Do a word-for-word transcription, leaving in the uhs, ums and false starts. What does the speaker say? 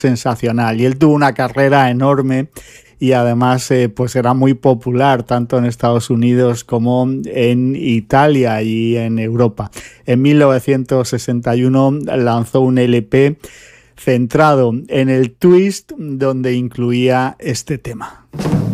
sensacional. Y él tuvo una carrera enorme y además eh, pues era muy popular tanto en Estados Unidos como en Italia y en Europa. En mil novecientos sesenta y uno lanzó un L P centrado en el twist donde incluía este tema.